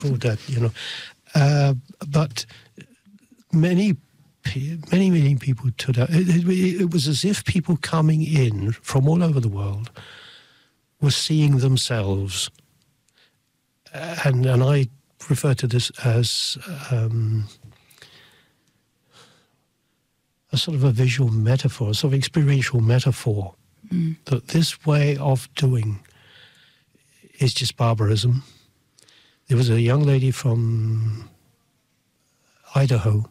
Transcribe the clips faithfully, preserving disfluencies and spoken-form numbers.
poor dad, you know. Uh, but many, many, many people took out. It, it, it was as if people coming in from all over the world were seeing themselves, and and I refer to this as um, a sort of a visual metaphor, a sort of experiential metaphor, mm. that this way of doing is just barbarism. There was a young lady from Idaho,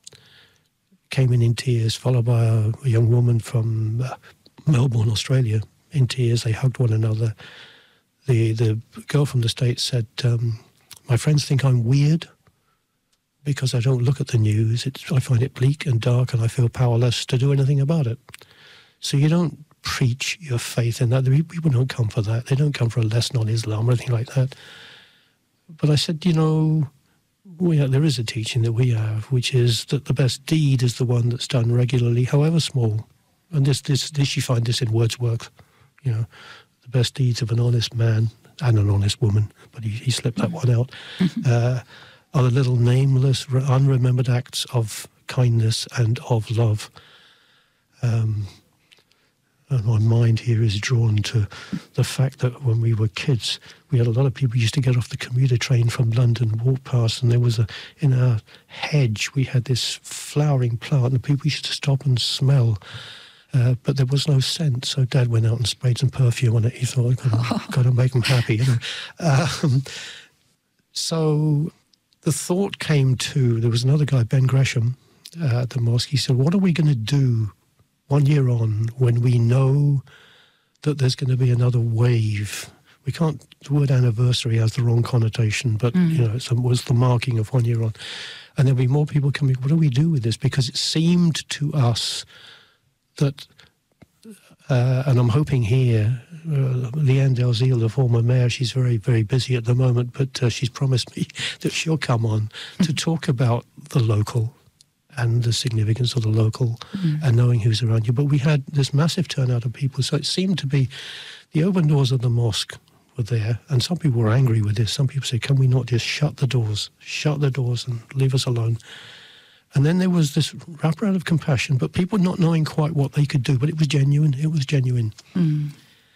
came in in tears, followed by a, a young woman from uh, Melbourne, Australia, in tears. They hugged one another. The the girl from the States said, um, my friends think I'm weird because I don't look at the news. It's, I find it bleak and dark and I feel powerless to do anything about it. So you don't preach your faith in that. The people don't come for that. They don't come for a lesson on Islam or anything like that. But I said, you know, we are, there is a teaching that we have, which is that the best deed is the one that's done regularly, however small. And this, this, this you find this in Wordsworth, you know, the best deeds of an honest man and an honest woman, but he, he slipped that one out, uh, are the little nameless, unremembered acts of kindness and of love. Um, and my mind here is drawn to the fact that when we were kids, we had a lot of people who used to get off the commuter train from London, walk past, and there was a, in our hedge, we had this flowering plant, and people used to stop and smell. Uh, but there was no scent, so Dad went out and sprayed some perfume on it. He thought, I've got to, oh. got to make them happy. You know? um, so the thought came to, there was another guy, Ben Gresham, uh, at the mosque. He said, what are we going to do one year on when we know that there's going to be another wave? We can't, the word anniversary has the wrong connotation, but, mm. you know, it was the marking of one year on. And there'll be more people coming, what do we do with this? Because it seemed to us that, uh, and I'm hoping here, uh, Leanne Dalziel, the former mayor, she's very, very busy at the moment, but uh, she's promised me that she'll come on to talk about the local and the significance of the local mm. and knowing who's around you. But we had this massive turnout of people, so it seemed to be the open doors of the mosque were there, and some people were angry with this. Some people said, can we not just shut the doors, shut the doors and leave us alone? And then there was this wraparound of compassion, but people not knowing quite what they could do, but it was genuine. It was genuine. Mm.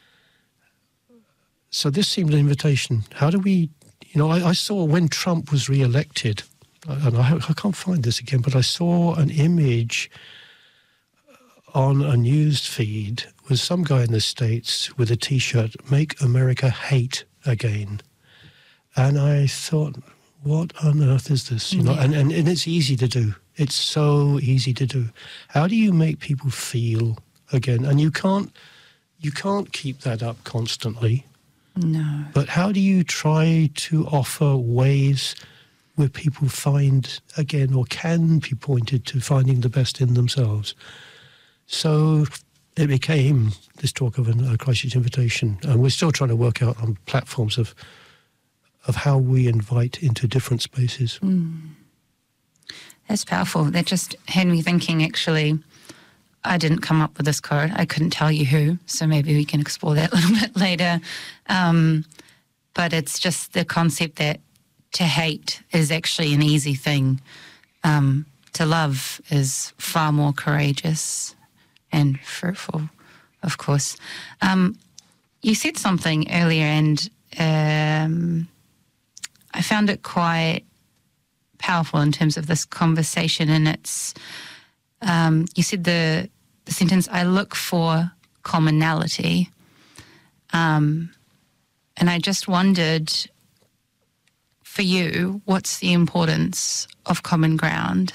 So this seemed an invitation. How do we, you know, I, I saw when Trump was re-elected, and I, I can't find this again, but I saw an image on a news feed with some guy in the States with a T-shirt, "Make America Hate Again." And I thought, what on earth is this? You know, yeah. and, and, and it's easy to do. It's so easy to do. How do you make people feel again? And you can't, you can't keep that up constantly. No. But how do you try to offer ways where people find, again, or can be pointed to finding the best in themselves? So it became this talk of an, a Christchurch invitation. And we're still trying to work out on platforms of of how we invite into different spaces. Mm. That's powerful. That just had me thinking, actually, I didn't come up with this quote. I couldn't tell you who, so maybe we can explore that a little bit later. Um, but it's just the concept that to hate is actually an easy thing. Um, to love is far more courageous and fruitful, of course. Um, you said something earlier, and um, I found it quite powerful in terms of this conversation, and it's, um, you said the, the sentence, I look for commonality. Um, and I just wondered, for you, what's the importance of common ground?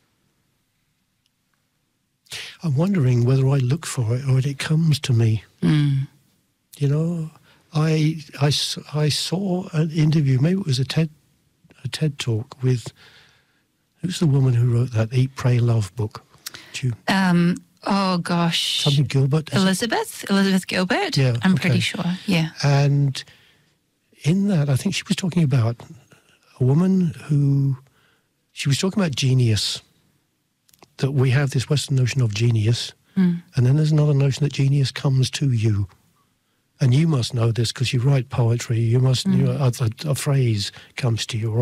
I'm wondering whether I look for it or it comes to me. Mm. You know, I, I, I saw an interview, maybe it was a TED, a TED talk with, who's the woman who wrote that Eat, Pray, Love book? Do you, um, oh, gosh. Something Gilbert? Elizabeth? It? Elizabeth Gilbert? Yeah. I'm okay. pretty sure, yeah. And in that, I think she was talking about a woman who, she was talking about genius, that we have this Western notion of genius, mm. and then there's another notion that genius comes to you. And you must know this because you write poetry. You must, mm. you know, a, a, a phrase comes to you,